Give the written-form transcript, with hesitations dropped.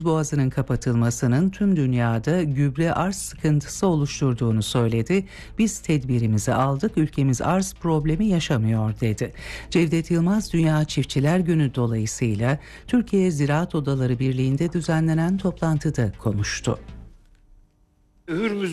Boğazı'nın kapatılmasının tüm dünyada gübre arz sıkıntısı oluşturduğunu söyledi. Biz tedbirimizi aldık, ülkemiz arz problemi yaşamıyor dedi. Cevdet Yılmaz, Dünya Çiftçiler Günü dolayısıyla Türkiye Ziraat Odaları Birliği'nde düzenlenen toplantıda konuştu. Hürmüz